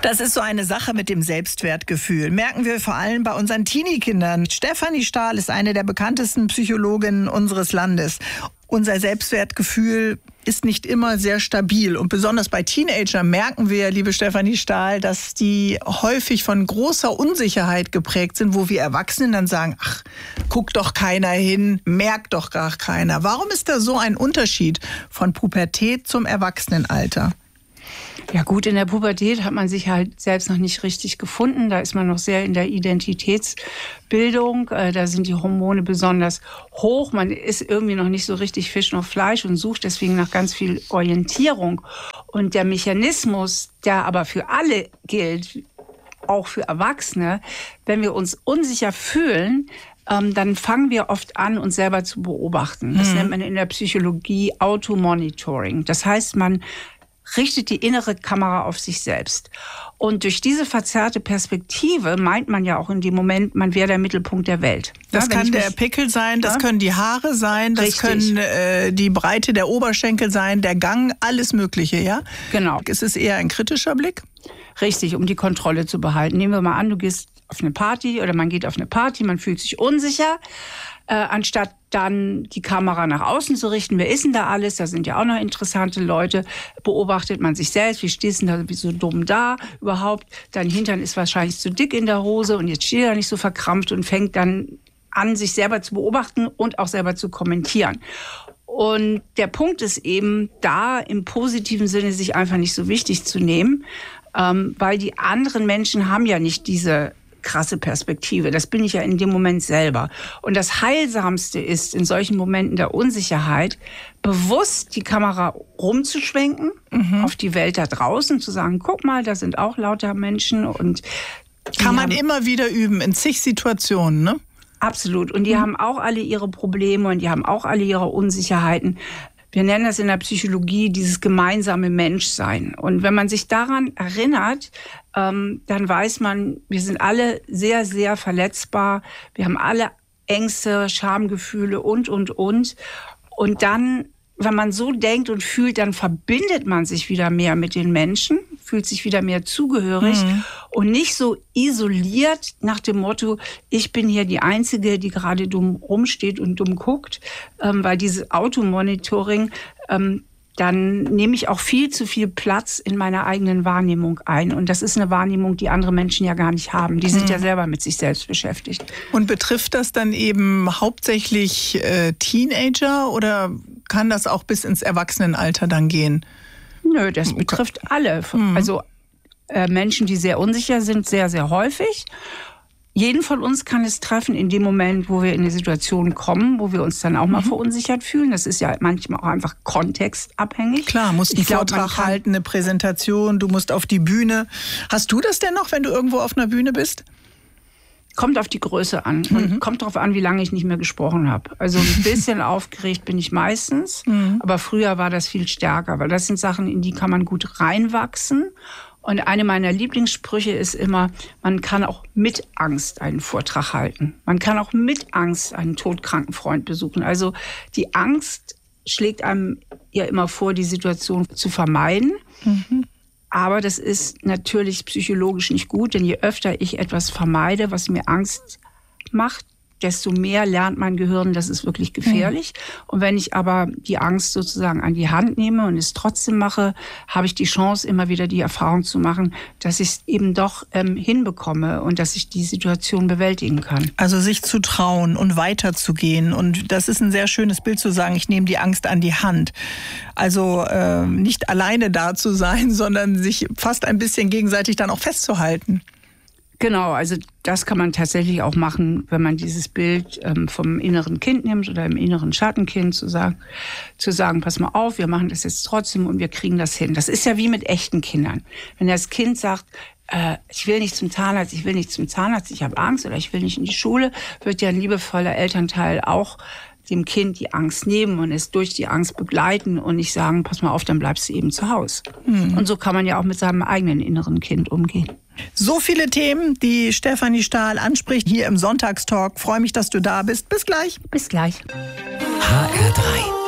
Das ist so eine Sache mit dem Selbstwertgefühl. Merken wir vor allem bei unseren Teenie-Kindern. Stefanie Stahl ist eine der bekanntesten Psychologinnen unseres Landes. Unser Selbstwertgefühl ist nicht immer sehr stabil. Und besonders bei Teenagern merken wir, liebe Stefanie Stahl, dass die häufig von großer Unsicherheit geprägt sind, wo wir Erwachsenen dann sagen, ach, guckt doch keiner hin, merkt doch gar keiner. Warum ist da so ein Unterschied von Pubertät zum Erwachsenenalter? Ja gut, in der Pubertät hat man sich halt selbst noch nicht richtig gefunden. Da ist man noch sehr in der Identitätsbildung. Da sind die Hormone besonders hoch. Man ist irgendwie noch nicht so richtig Fisch noch Fleisch und sucht deswegen nach ganz viel Orientierung. Und der Mechanismus, der aber für alle gilt, auch für Erwachsene, wenn wir uns unsicher fühlen, dann fangen wir oft an, uns selber zu beobachten. Das nennt man in der Psychologie Automonitoring. Das heißt, man richtet die innere Kamera auf sich selbst. Und durch diese verzerrte Perspektive meint man ja auch in dem Moment, man wäre der Mittelpunkt der Welt. Das kann der Pickel sein, das können die Haare sein, das können die Breite der Oberschenkel sein, der Gang, alles Mögliche, ja? Genau. Ist es eher ein kritischer Blick? Richtig, um die Kontrolle zu behalten. Nehmen wir mal an, du gehst auf eine Party oder man geht auf eine Party, man fühlt sich unsicher. Anstatt dann die Kamera nach außen zu richten, wer ist denn da alles? Da sind ja auch noch interessante Leute. Beobachtet man sich selbst, wie stehst du denn da so dumm da überhaupt? Dein Hintern ist wahrscheinlich zu dick in der Hose und jetzt steht er nicht so verkrampft und fängt dann an, sich selber zu beobachten und auch selber zu kommentieren. Und der Punkt ist eben, da im positiven Sinne sich einfach nicht so wichtig zu nehmen, weil die anderen Menschen haben ja nicht diese krasse Perspektive. Das bin ich ja in dem Moment selber. Und das Heilsamste ist, in solchen Momenten der Unsicherheit, bewusst die Kamera rumzuschwenken auf die Welt da draußen, zu sagen, guck mal, da sind auch lauter Menschen. Und kann man immer wieder üben, in zig Situationen, ne? Absolut. Und die haben auch alle ihre Probleme und die haben auch alle ihre Unsicherheiten. Wir nennen das in der Psychologie dieses gemeinsame Menschsein. Und wenn man sich daran erinnert, dann weiß man, wir sind alle sehr, sehr verletzbar. Wir haben alle Ängste, Schamgefühle und. Und dann, wenn man so denkt und fühlt, dann verbindet man sich wieder mehr mit den Menschen, fühlt sich wieder mehr zugehörig und nicht so isoliert nach dem Motto, ich bin hier die Einzige, die gerade dumm rumsteht und dumm guckt, weil dieses Automonitoring, dann nehme ich auch viel zu viel Platz in meiner eigenen Wahrnehmung ein. Und das ist eine Wahrnehmung, die andere Menschen ja gar nicht haben. Die sind ja selber mit sich selbst beschäftigt. Und betrifft das dann eben hauptsächlich Teenager oder kann das auch bis ins Erwachsenenalter dann gehen? Nö, das betrifft alle. Also Menschen, die sehr unsicher sind, sehr, sehr häufig. Jeden von uns kann es treffen in dem Moment, wo wir in eine Situation kommen, wo wir uns dann auch mal verunsichert fühlen. Das ist ja manchmal auch einfach kontextabhängig. Klar, musst einen Vortrag halten, eine Präsentation, du musst auf die Bühne. Hast du das denn noch, wenn du irgendwo auf einer Bühne bist? Kommt auf die Größe an und kommt darauf an, wie lange ich nicht mehr gesprochen habe. Also ein bisschen aufgeregt bin ich meistens, aber früher war das viel stärker, weil das sind Sachen, in die kann man gut reinwachsen. Und eine meiner Lieblingssprüche ist immer, man kann auch mit Angst einen Vortrag halten. Man kann auch mit Angst einen todkranken Freund besuchen. Also die Angst schlägt einem ja immer vor, die Situation zu vermeiden. Aber das ist natürlich psychologisch nicht gut, denn je öfter ich etwas vermeide, was mir Angst macht, desto mehr lernt mein Gehirn, das ist wirklich gefährlich. Und wenn ich aber die Angst sozusagen an die Hand nehme und es trotzdem mache, habe ich die Chance, immer wieder die Erfahrung zu machen, dass ich es eben doch hinbekomme und dass ich die Situation bewältigen kann. Also sich zu trauen und weiterzugehen. Und das ist ein sehr schönes Bild zu sagen, ich nehme die Angst an die Hand. Also nicht alleine da zu sein, sondern sich fast ein bisschen gegenseitig dann auch festzuhalten. Genau, also das kann man tatsächlich auch machen, wenn man dieses Bild vom inneren Kind nimmt oder im inneren Schattenkind zu sagen, pass mal auf, wir machen das jetzt trotzdem und wir kriegen das hin. Das ist ja wie mit echten Kindern. Wenn das Kind sagt, ich will nicht zum Zahnarzt, ich habe Angst oder ich will nicht in die Schule, wird ja ein liebevoller Elternteil auch dem Kind die Angst nehmen und es durch die Angst begleiten und nicht sagen, pass mal auf, dann bleibst du eben zu Hause. Und so kann man ja auch mit seinem eigenen inneren Kind umgehen. So viele Themen, die Stefanie Stahl anspricht hier im Sonntagstalk. Freue mich, dass du da bist. Bis gleich. Bis gleich. HR3